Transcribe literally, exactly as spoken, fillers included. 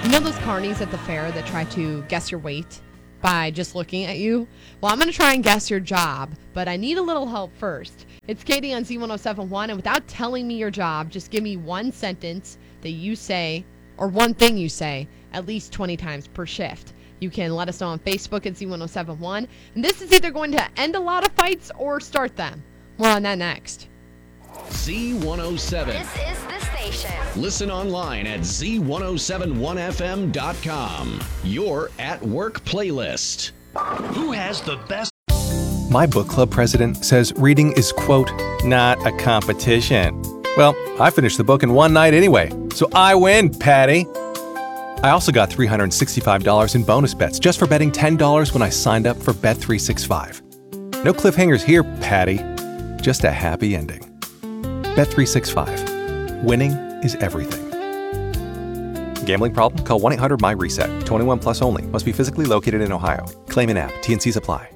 You know those carnies at the fair that try to guess your weight by just looking at you? Well, I'm going to try and guess your job, but I need a little help first. It's Katie on Z ten seventy-one, and without telling me your job, just give me one sentence that you say, or one thing you say, at least twenty times per shift. You can let us know on Facebook at Z ten seventy-one, and this is either going to end a lot of fights or start them. More on that next. Z one oh seven. This is the station. Listen online at Z ten seventy-one F M dot com. Your at work playlist. Who has the best? My book club president says reading is, quote, not a competition. Well, I finished the book in one night anyway, so I win, Patty. I also got three hundred sixty-five dollars in bonus bets just for betting ten dollars when I signed up for Bet three sixty-five. No cliffhangers here, Patty. Just a happy ending. Bet three sixty-five. Winning is everything. Gambling problem? Call one eight hundred my reset. twenty-one plus only. Must be physically located in Ohio. Claim in app. T and Cs apply.